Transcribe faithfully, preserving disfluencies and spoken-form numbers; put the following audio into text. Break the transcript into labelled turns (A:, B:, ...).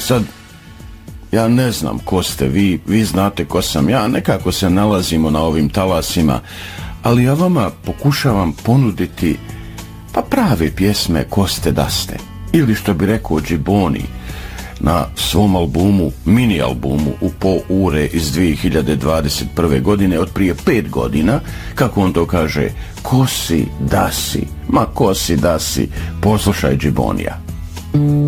A: sad, ja ne znam ko ste vi, vi znate ko sam ja, nekako se nalazimo na ovim talasima, ali ja vama pokušavam ponuditi pa prave pjesme ko ste da ste. Ili što bi rekao Džiboni na svom albumu, mini albumu u po ure iz dvije hiljade dvadeset prve. godine, od prije pet godina, kako on to kaže, ko si da si, ma ko si da si, poslušaj Džibonija.